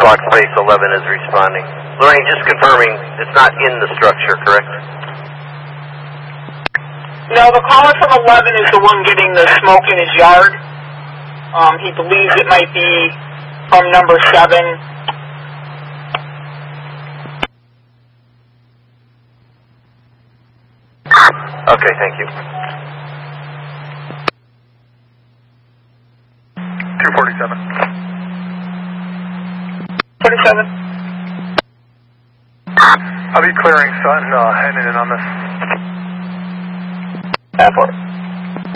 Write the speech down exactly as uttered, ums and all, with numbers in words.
block space eleven is responding. Lorraine, just confirming, it's not in the structure, correct? No, the caller from eleven is the one getting the smoke in his yard. Um, he believes it might be from number seven. Okay, thank you. two forty-seven. forty-seven. I'll be clearing Sun, uh, heading in on this. Airport.